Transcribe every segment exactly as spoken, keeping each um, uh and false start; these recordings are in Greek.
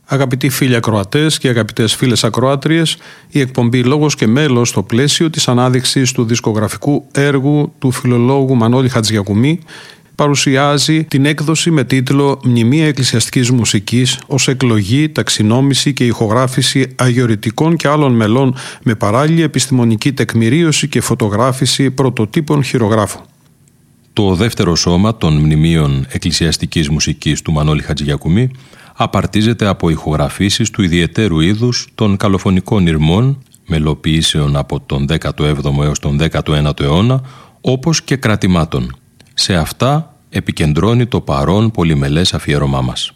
Αγαπητοί φίλοι ακροατές και αγαπητές φίλες ακροάτριες, η εκπομπή «Λόγος και μέλος» στο πλαίσιο της ανάδειξης του δισκογραφικού έργου του φιλολόγου Μανώλη Χατζηγιακουμί παρουσιάζει την έκδοση με τίτλο «Μνημεία εκκλησιαστικής μουσικής» ως εκλογή, ταξινόμηση και ηχογράφηση αγιορητικών και άλλων μελών με παράλληλη επιστημονική τεκμηρίωση και φωτογράφηση πρωτοτύπων χειρογράφου. Το δεύτερο σώμα των μνημείων εκκλησιαστικής μουσικής του Μανώλη Χατζηγιακουμί απαρτίζεται από ηχογραφήσεις του ιδιαιτέρου είδους των καλοφωνικών ηρμών, μελοποιήσεων από τον δέκατο έβδομο έως τον δέκατο ένατο αιώνα, όπως και κρατημάτων. Σε αυτά επικεντρώνει το παρόν πολυμελές αφιέρωμά μας.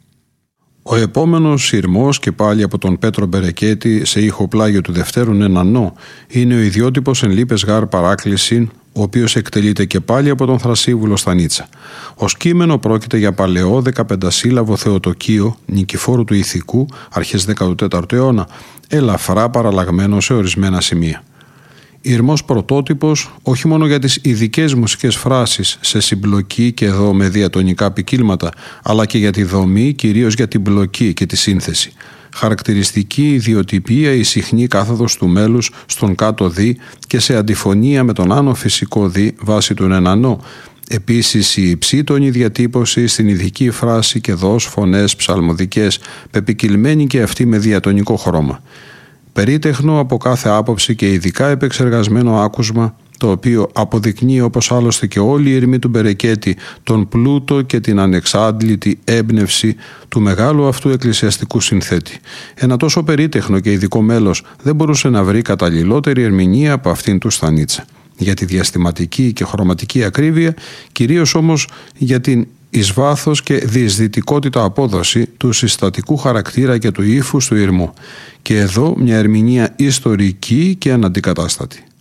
Ο επόμενος ηρμός, και πάλι από τον Πέτρο Μπερεκέτη σε ηχοπλάγιο του Δευτέρουν Ενανό, είναι ο ιδιότυπος εν λείπες γάρ παράκλησιν, ο οποίος εκτελείται και πάλι από τον Θρασίβουλο Στανίτσα. Ως κείμενο πρόκειται για παλαιό δεκαπεντασύλλαβο θεοτοκείο Νικηφόρου του Ηθικού, αρχές δέκατου τέταρτου αιώνα, ελαφρά παραλλαγμένο σε ορισμένα σημεία. Ηρμός πρωτότυπος όχι μόνο για τις ειδικές μουσικές φράσεις σε συμπλοκή και εδώ με διατονικά ποικίλματα, αλλά και για τη δομή, κυρίως για την μπλοκή και τη σύνθεση. Χαρακτηριστική ιδιοτυπία η συχνή κάθοδος του μέλους στον κάτω δι και σε αντιφωνία με τον άνω φυσικό δι βάσει του ενανό. Επίσης η υψίτονη διατύπωση στην ειδική φράση και δος φωνές ψαλμοδικές, πεπικυλμένη και αυτή με διατονικό χρώμα. Περίτεχνο από κάθε άποψη και ειδικά επεξεργασμένο άκουσμα, το οποίο αποδεικνύει, όπως άλλωστε και όλη η ηρμή του Μπερεκέτη, τον πλούτο και την ανεξάντλητη έμπνευση του μεγάλου αυτού εκκλησιαστικού συνθέτη. Ένα τόσο περίτεχνο και ειδικό μέλος δεν μπορούσε να βρει καταλληλότερη ερμηνεία από αυτήν του Στανίτσα. Για τη διαστηματική και χρωματική ακρίβεια, κυρίως όμως για την εις βάθος και διεισδυτικότητα απόδοση του συστατικού χαρακτήρα και του ύφους του ηρμού. Και εδώ μια ερμηνεία ιστορική και αναντικατάστατη.